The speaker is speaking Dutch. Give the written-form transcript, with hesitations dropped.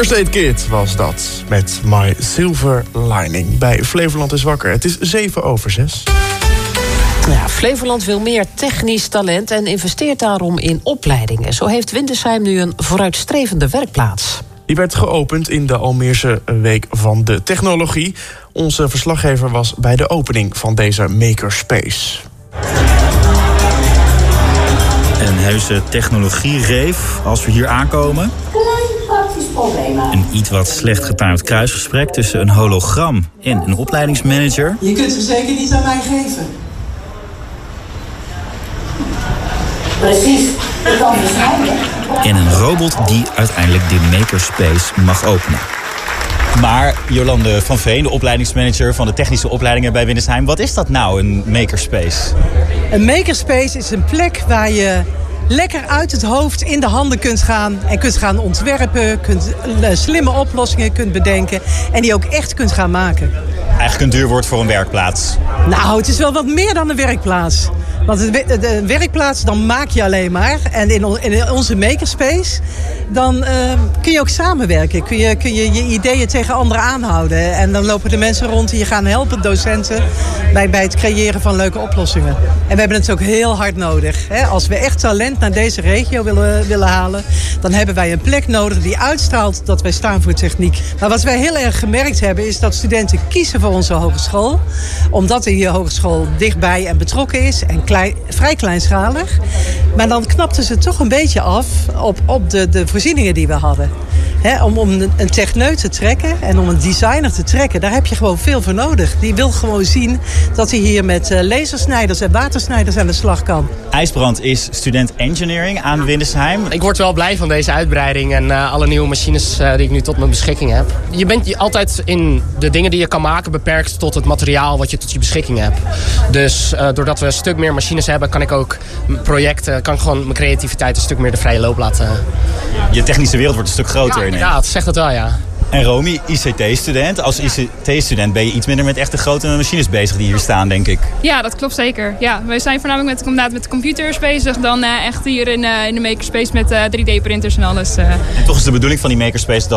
First Aid Kit was dat, met My Silver Lining. Bij Flevoland is wakker. Het is 7:06. Ja, Flevoland wil meer technisch talent en investeert daarom in opleidingen. Zo heeft Windesheim nu een vooruitstrevende werkplaats. Die werd geopend in de Almeerse Week van de Technologie. Onze verslaggever was bij de opening van deze makerspace. Een heuse technologie-reef als we hier aankomen. Een iets wat slecht getimed kruisgesprek tussen een hologram en een opleidingsmanager. Je kunt ze zeker niet aan mij geven. Precies, ik kan beschrijven. En een robot die uiteindelijk de makerspace mag openen. Maar Jolande van Veen, de opleidingsmanager van de technische opleidingen bij Windesheim. Wat is dat nou, een makerspace? Een makerspace is een plek waar je lekker uit het hoofd in de handen kunt gaan. En kunt gaan ontwerpen, kunt slimme oplossingen kunt bedenken. En die ook echt kunt gaan maken. Eigenlijk een duur woord voor een werkplaats. Nou, het is wel wat meer dan een werkplaats. Want een werkplaats, dan maak je alleen maar. En in onze makerspace, dan kun je ook samenwerken. Kun je ideeën tegen anderen aanhouden. En dan lopen de mensen rond die je gaan helpen, docenten, bij het creëren van leuke oplossingen. En we hebben het ook heel hard nodig. Hè? Als we echt talent naar deze regio willen halen, dan hebben wij een plek nodig die uitstraalt dat wij staan voor techniek. Maar wat wij heel erg gemerkt hebben, is dat studenten kiezen voor onze hogeschool. Omdat die hogeschool dichtbij en betrokken is en vrij kleinschalig. Maar dan knapten ze toch een beetje af op de voorzieningen die we hadden. Om een techneut te trekken en om een designer te trekken, daar heb je gewoon veel voor nodig. Die wil gewoon zien dat hij hier met lasersnijders en watersnijders aan de slag kan. IJsbrand is student engineering aan Windesheim. Ik word wel blij van deze uitbreiding en alle nieuwe machines die ik nu tot mijn beschikking heb. Je bent altijd in de dingen die je kan maken beperkt tot het materiaal wat je tot je beschikking hebt. Dus doordat we een stuk meer machines hebben, kan ik ook projecten, kan ik gewoon mijn creativiteit een stuk meer de vrije loop laten. Je technische wereld wordt een stuk groter. Ja, het zegt het wel, ja. En Romy, ICT-student. Als ICT-student ben je iets minder met echte grote machines bezig die hier staan, denk ik. Ja, dat klopt zeker. Ja, wij zijn voornamelijk met de computers bezig. Dan echt hier in de makerspace met 3D-printers en alles. En toch is de bedoeling van die makerspace dat